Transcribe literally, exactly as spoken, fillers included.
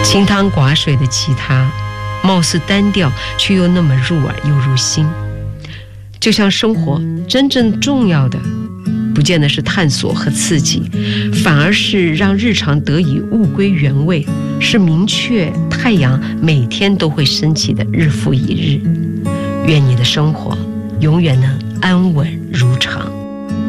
清汤寡水的吉他，貌似单调，却又那么入耳又入心。就像生活真正重要的，不见得是探索和刺激，反而是让日常得以物归原位，是明确太阳每天都会升起的日复一日。愿你的生活永远能安稳如常。